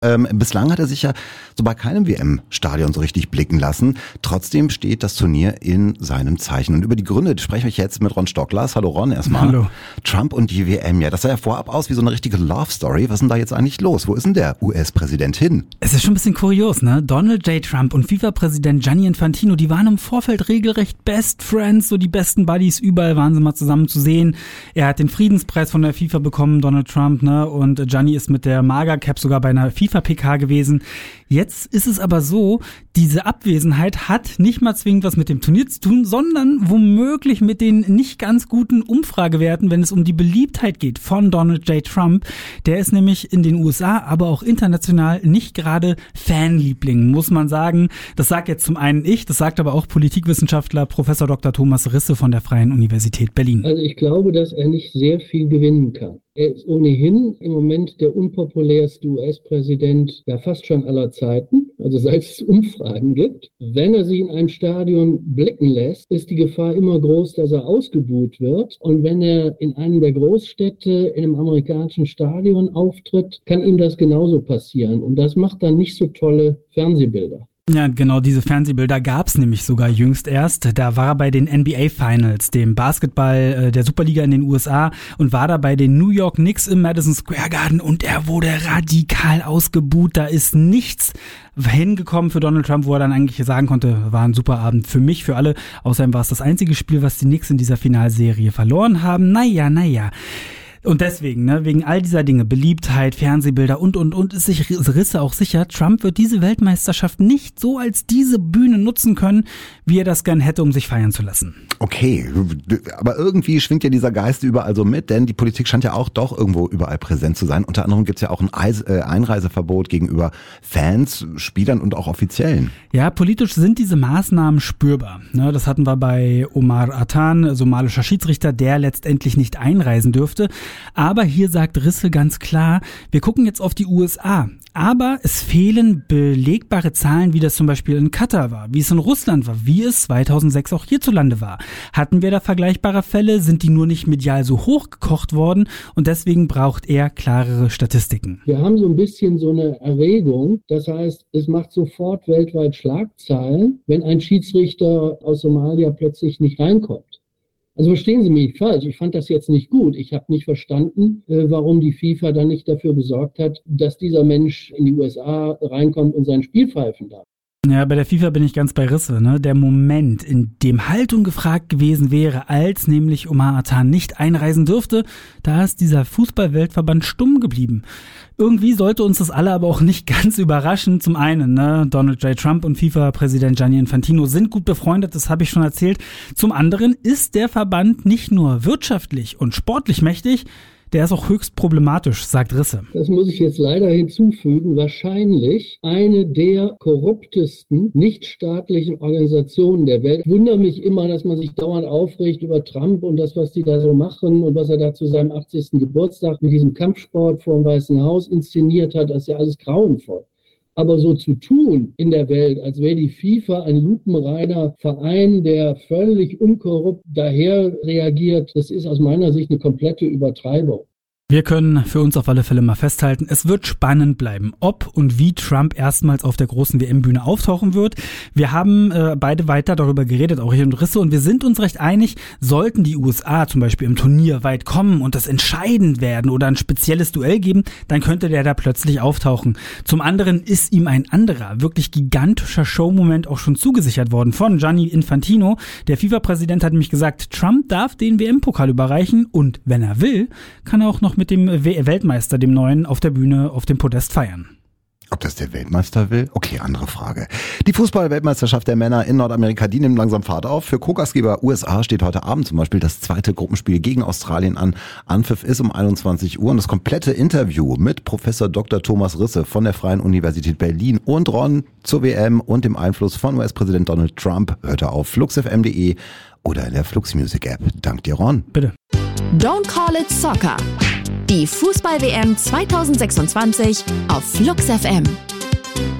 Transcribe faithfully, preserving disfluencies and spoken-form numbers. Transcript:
Ähm, bislang hat er sich ja so bei keinem W M-Stadion so richtig blicken lassen. Trotzdem steht das Turnier in seinem Zeichen. Und über die Gründe spreche ich jetzt mit Ron Stocklas. Hallo Ron, erstmal. Hallo. Trump und die W M, ja, das sah ja vorab aus wie so eine richtige Love-Story. Was ist denn da jetzt eigentlich los? Wo ist denn der U S-Präsident hin? Es ist schon ein bisschen kurios, ne? Donald J. Trump und FIFA-Präsident Gianni Infantino, die waren im Vorfeld regelrecht Best Friends, so die besten Buddies, überall waren sie mal zusammen zu sehen. Er hat den Friedenspreis von der FIFA bekommen, Donald Trump, ne? Und Gianni ist mit der Maga-Cap sogar bei einer FIFA P K gewesen. Jetzt ist es aber so, diese Abwesenheit hat nicht mal zwingend was mit dem Turnier zu tun, sondern womöglich mit den nicht ganz guten Umfragewerten, wenn es um die Beliebtheit geht von Donald J. Trump. Der ist nämlich in den U S A, aber auch international nicht gerade Fanliebling, muss man sagen. Das sagt jetzt zum einen ich, das sagt aber auch Politikwissenschaftler Professor Doktor Thomas Risse von der Freien Universität Berlin. Also ich glaube, dass er nicht sehr viel gewinnen kann. Er ist ohnehin im Moment der unpopulärste U S-Präsident ja fast schon aller Zeiten, also seit es Umfragen gibt. Wenn er sich in einem Stadion blicken lässt, ist die Gefahr immer groß, dass er ausgebuht wird. Und wenn er in einem der Großstädte in einem amerikanischen Stadion auftritt, kann ihm das genauso passieren. Und das macht dann nicht so tolle Fernsehbilder. Ja, genau, diese Fernsehbilder gab's nämlich sogar jüngst erst. Da war er bei den N B A Finals, dem Basketball äh, der Superliga in den U S A, und war da bei den New York Knicks im Madison Square Garden und er wurde radikal ausgebuht. Da ist nichts hingekommen für Donald Trump, wo er dann eigentlich sagen konnte, war ein super Abend für mich, für alle. Außerdem war es das einzige Spiel, was die Knicks in dieser Finalserie verloren haben. Naja, naja. Und deswegen, ne, wegen all dieser Dinge, Beliebtheit, Fernsehbilder und, und, und, ist sich Risse auch sicher, Trump wird diese Weltmeisterschaft nicht so als diese Bühne nutzen können, wie er das gern hätte, um sich feiern zu lassen. Okay, aber irgendwie schwingt ja dieser Geist überall so mit, denn die Politik scheint ja auch doch irgendwo überall präsent zu sein. Unter anderem gibt's ja auch ein Einreiseverbot gegenüber Fans, Spielern und auch Offiziellen. Ja, politisch sind diese Maßnahmen spürbar. Ne, das hatten wir bei Omar Atan, somalischer Schiedsrichter, der letztendlich nicht einreisen dürfte. Aber hier sagt Risse ganz klar, wir gucken jetzt auf die U S A. Aber es fehlen belegbare Zahlen, wie das zum Beispiel in Katar war, wie es in Russland war, wie es zweitausendsechs auch hierzulande war. Hatten wir da vergleichbare Fälle? Sind die nur nicht medial so hochgekocht worden? Und deswegen braucht er klarere Statistiken. Wir haben so ein bisschen so eine Erregung. Das heißt, es macht sofort weltweit Schlagzeilen, wenn ein Schiedsrichter aus Somalia plötzlich nicht reinkommt. Also verstehen Sie mich nicht falsch, ich fand das jetzt nicht gut. Ich habe nicht verstanden, äh, warum die FIFA dann nicht dafür gesorgt hat, dass dieser Mensch in die U S A reinkommt und sein Spiel pfeifen darf. Ja, bei der FIFA bin ich ganz bei Risse, ne? Der Moment, in dem Haltung gefragt gewesen wäre, als nämlich Omar Atan nicht einreisen dürfte, da ist dieser Fußball-Weltverband stumm geblieben. Irgendwie sollte uns das alle aber auch nicht ganz überraschen. Zum einen, ne, Donald J. Trump und FIFA-Präsident Gianni Infantino sind gut befreundet, das habe ich schon erzählt. Zum anderen ist der Verband nicht nur wirtschaftlich und sportlich mächtig, der ist auch höchst problematisch, sagt Risse. Das muss ich jetzt leider hinzufügen. Wahrscheinlich eine der korruptesten nichtstaatlichen Organisationen der Welt. Ich wundere mich immer, dass man sich dauernd aufregt über Trump und das, was die da so machen und was er da zu seinem achtzigsten Geburtstag mit diesem Kampfsport vor dem Weißen Haus inszeniert hat. Das ist ja alles grauenvoll. Aber so zu tun in der Welt, als wäre die FIFA ein lupenreiner Verein, der völlig unkorrupt daher reagiert, das ist aus meiner Sicht eine komplette Übertreibung. Wir können für uns auf alle Fälle mal festhalten, es wird spannend bleiben, ob und wie Trump erstmals auf der großen W M-Bühne auftauchen wird. Wir haben äh, beide weiter darüber geredet, auch hier und Risse, und wir sind uns recht einig, sollten die U S A zum Beispiel im Turnier weit kommen und das entscheidend werden oder ein spezielles Duell geben, dann könnte der da plötzlich auftauchen. Zum anderen ist ihm ein anderer, wirklich gigantischer Showmoment auch schon zugesichert worden von Gianni Infantino. Der FIFA-Präsident hat nämlich gesagt, Trump darf den W M-Pokal überreichen und wenn er will, kann er auch noch mit dem Weltmeister, dem Neuen, auf der Bühne, auf dem Podest feiern. Ob das der Weltmeister will? Okay, andere Frage. Die Fußball-Weltmeisterschaft der Männer in Nordamerika, die nimmt langsam Fahrt auf. Für Co-Gastgeber U S A steht heute Abend zum Beispiel das zweite Gruppenspiel gegen Australien an. Anpfiff ist um einundzwanzig Uhr und das komplette Interview mit Professor Doktor Thomas Risse von der Freien Universität Berlin und Ron zur W M und dem Einfluss von U S-Präsident Donald Trump hört er auf flux f m punkt de oder in der Flux Music App. Dank dir, Ron. Bitte. Don't Call It Soccer. Die Fußball-W M zweitausendsechsundzwanzig auf Flux F M.